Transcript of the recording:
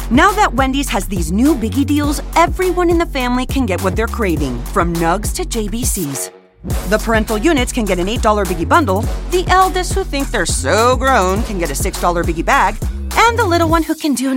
Now that Wendy's has these new Biggie deals, everyone in the family can get what they're craving, from Nugs to JBCs. The parental units can get an $8 Biggie bundle, the eldest who think they're so grown can get a $6 Biggie bag, and the little one who can do